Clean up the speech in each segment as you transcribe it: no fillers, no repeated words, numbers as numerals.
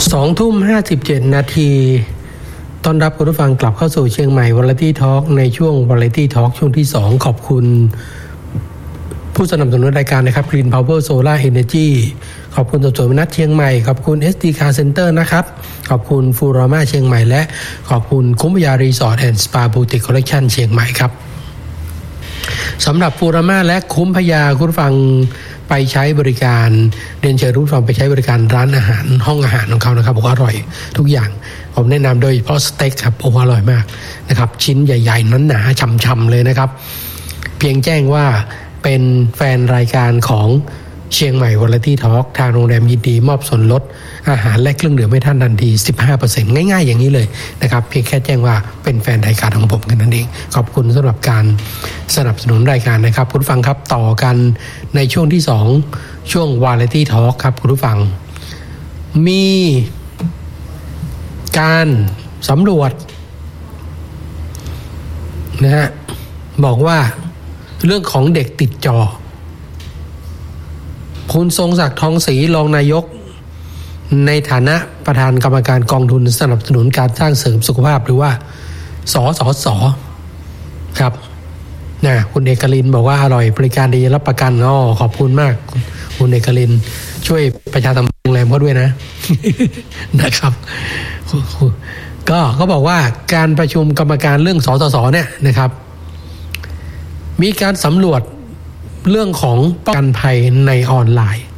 20:57 นาทีต้อนรับคุณผู้ฟังกลับเข้าสู่เชียงใหม่ Variety Talk ในช่วง Variety Talk ช่วงที่ 2 ขอบคุณผู้สนับสนุนรายการนะครับ Green Power Solar Energy ขอบคุณสวนนัดเชียงใหม่ขอบคุณ SD Car Center นะครับขอบคุณฟูรอม่าเชียงใหม่และขอบคุณคุ้มพยารีสอร์ทแอนด์สปาบูติกคอลเลคชั่นเชียงใหม่ครับสำหรับฟูรอม่าและคุ้มพยาคุณผู้ฟังไปใช้บริการเรียนเชิญทุกท่านไปใช้บริการร้านอาหารห้องอาหารของเขานะครับบอกว่าอร่อยทุกอย่างผมแนะนำโดยเฉพาะสเต็กครับโอ้อร่อยมากนะครับชิ้นใหญ่ๆหนาๆฉ่ำๆเลยนะครับเพียงแจ้งว่าเป็นแฟนรายการของเชียงใหม่ Variety Talk ทางโรงแรมยินดีมอบส่วนลดอาหารและเครื่องดื่มให้ท่านทันที 15% ง่ายๆอย่างนี้เลยนะครับเพียงแค่แจ้งว่าเป็นแฟนรายการของผมกันนั่นเองขอบคุณสำหรับการสนับสนุนรายการนะครับคุณผู้ฟังครับต่อกันในช่วงที่2ช่วง Variety Talk ครับคุณผู้ฟังมีการสำรวจนะฮะบอกว่าเรื่องของเด็กติดจอคุณทรงศักดิ์ทองศรีรองนายกในฐานะประธานกรรมการกองทุนสนับสนุนการสร้างเสริมสุขภาพหรือว่าสสสครับนะคุณเอกลินบอกว่าอร่อยบริการดีรับประกันขอบคุณมากคุณเอกลินช่วยประชาสัมพันธ์โรงแรมเขาด้วยนะ นะครับก็เขาบอกว่าการประชุมกรรมการเรื่องสสสเนี่ยนะครับมีการสำรวจเรื่องของป้องกันภัยในออนไลน์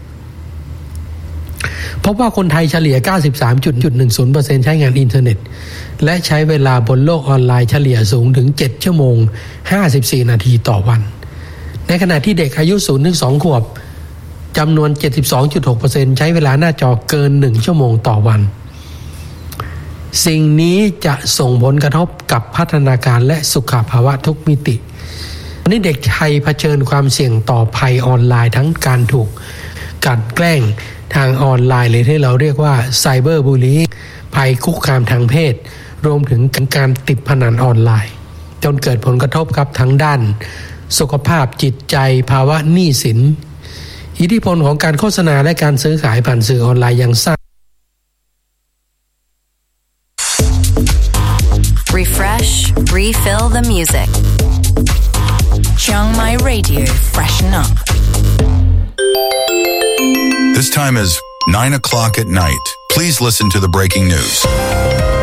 พบว่าคนไทยเฉลี่ย 93.10% ใช้งานอินเทอร์เน็ตและใช้เวลาบนโลกออนไลน์เฉลี่ยสูงถึง7ชั่วโมง54นาทีต่อวันในขณะที่เด็กอายุ 0-2 ขวบจำนวน 72.6% ใช้เวลาหน้าจอเกิน1ชั่วโมงต่อวันสิ่งนี้จะส่งผลกระทบกับพัฒนาการและสุขภาวะทุกมิติวันนี้เด็กไทยเผชิญความเสี่ยงต่อภัยออนไลน์ทั้งการถูกกลั่นแกล้งทางออนไลน์หรือที่เราเรียกว่าไซเบอร์บูลลี่ภัยคุกคามทางเพศรวมถึงการติดพนันออนไลน์จนเกิดผลกระทบครับทั้งด้านสุขภาพจิตใจภาวะหนี้สินอิทธิพลของการโฆษณาและการซื้อขายผ่านสื่อออนไลน์ยังสร้าง Refresh, refill the music. Chiang Mai Radio, freshen up. This time is 9 o'clock at night. Please listen to the breaking news.